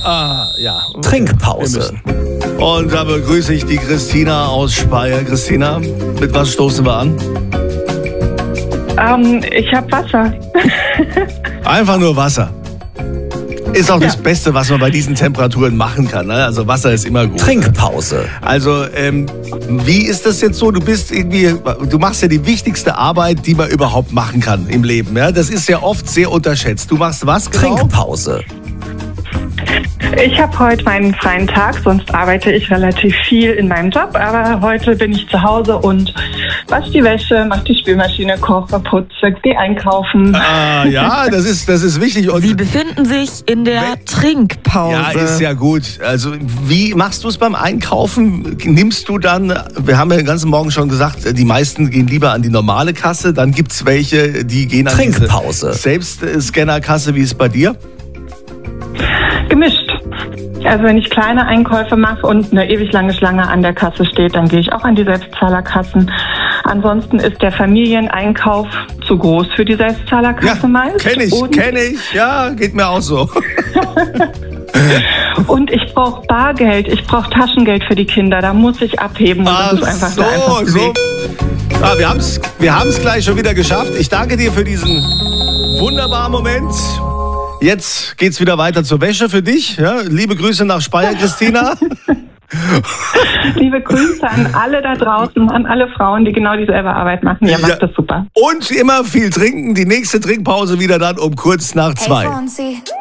Ja. Okay. Trinkpause. Und da begrüße ich die Christina aus Speyer. Christina, mit was stoßen wir an? Ich habe Wasser. Einfach nur Wasser. Ist auch das Beste, was man bei diesen Temperaturen machen kann. Ne? Also Wasser ist immer gut. Trinkpause. Also, wie ist das jetzt so? Du machst ja die wichtigste Arbeit, die man überhaupt machen kann im Leben. Ja? Das ist ja oft sehr unterschätzt. Du machst was genau? Trinkpause. Ich habe heute meinen freien Tag, sonst arbeite ich relativ viel in meinem Job. Aber heute bin ich zu Hause und wasche die Wäsche, mache die Spülmaschine, koche, putze, gehe einkaufen. Ja, das ist wichtig. Und Sie befinden sich in der Trinkpause. Ja, ist ja gut. Also wie machst du es beim Einkaufen? Nimmst du dann, wir haben ja den ganzen Morgen schon gesagt, die meisten gehen lieber an die normale Kasse. Dann gibt es welche, die gehen an Trinkpause. diese Selbstscannerkasse. Wie ist es bei dir? Gemischt. Also wenn ich kleine Einkäufe mache und eine ewig lange Schlange an der Kasse steht, dann gehe ich auch an die Selbstzahlerkassen. Ansonsten ist der Familieneinkauf zu groß für die Selbstzahlerkasse meist. Kenn ich. Ja, geht mir auch so. Und ich brauche Bargeld, ich brauche Taschengeld für die Kinder, da muss ich abheben. Und das ist einfach so. Wir haben es gleich schon wieder geschafft. Ich danke dir für diesen wunderbaren Moment. Jetzt geht's wieder weiter zur Wäsche für dich. Ja, liebe Grüße nach Speyer, Christina. Liebe Grüße an alle da draußen, an alle Frauen, die genau dieselbe Arbeit machen. Ihr macht das super. Und immer viel trinken. Die nächste Trinkpause wieder dann um kurz nach 2. Hey,